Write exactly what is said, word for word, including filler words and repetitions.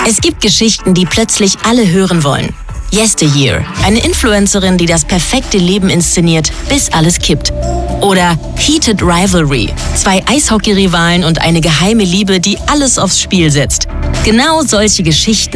Es gibt Geschichten, die plötzlich alle hören wollen. Yesteryear, eine Influencerin, die das perfekte Leben inszeniert, bis alles kippt. Oder Heated Rivalry, zwei Eishockey-Rivalen und eine geheime Liebe, die alles aufs Spiel setzt. Genau solche Geschichten